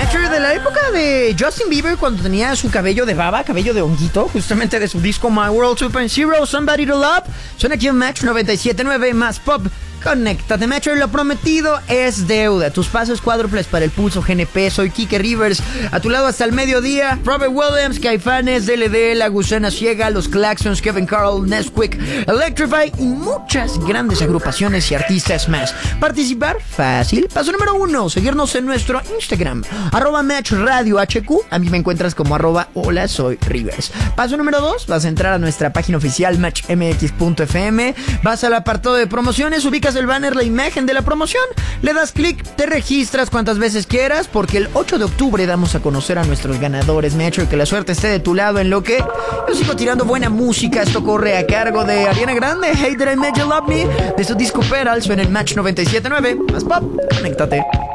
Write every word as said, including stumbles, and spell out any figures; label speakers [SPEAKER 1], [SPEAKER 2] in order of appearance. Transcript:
[SPEAKER 1] Future de la época de Justin Bieber, cuando tenía su cabello de baba, cabello de honguito, justamente de su disco My World dos punto cero, Somebody to Love. Suena aquí en Match noventa y siete punto nueve más pop. Conéctate, Metro, lo prometido es deuda. Tus pasos cuádruples para el pulso G N P. Soy Kike Rivers, a tu lado hasta el mediodía. Robert Williams, Caifanes, D L D, La Gusana Ciega, Los Claxons, Kevin Carl, Nesquik, Electrify y muchas grandes agrupaciones y artistas más. Participar fácil. Paso número uno, seguirnos en nuestro Instagram, arroba Match Radio H Q. A mí me encuentras como arroba hola soy Rivers. Paso número dos, vas a entrar a nuestra página oficial match m x punto f m. Vas al apartado de promociones, ubicas el banner, la imagen de la promoción, le das clic, te registras cuantas veces quieras, porque el ocho de octubre damos a conocer a nuestros ganadores, Metro, y que la suerte esté de tu lado, en lo que yo sigo tirando buena música. Esto corre a cargo de Ariana Grande, Hey Did I Make You Love Me, de su disco Peral. Suena en Match noventa y siete punto nueve, más pop, conéctate.